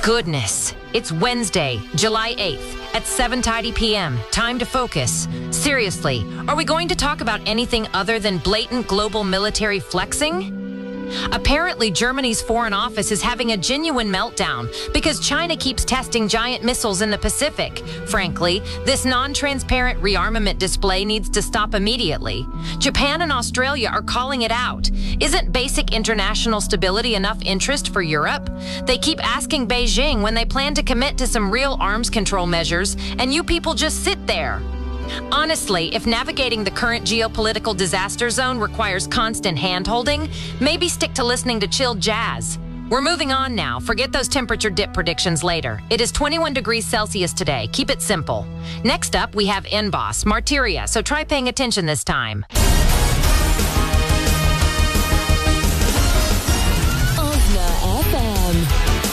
Goodness, it's Wednesday, July 8th at 7:30 p.m. Time to focus. Seriously, are we going to talk about anything other than blatant global military flexing? Apparently, Germany's foreign office is having a genuine meltdown because China keeps testing giant missiles in the Pacific. Frankly, this non-transparent rearmament display needs to stop immediately. Japan and Australia are calling it out. Isn't basic international stability enough interest for Europe? They keep asking Beijing when they plan to commit to some real arms control measures, and you people just sit there. Honestly, if navigating the current geopolitical disaster zone requires constant hand-holding, maybe stick to listening to chilled jazz. We're moving on now. Forget those temperature dip predictions later. It is 21 degrees Celsius today. Keep it simple. Next up, we have NBOSS, Martyria, so try paying attention this time.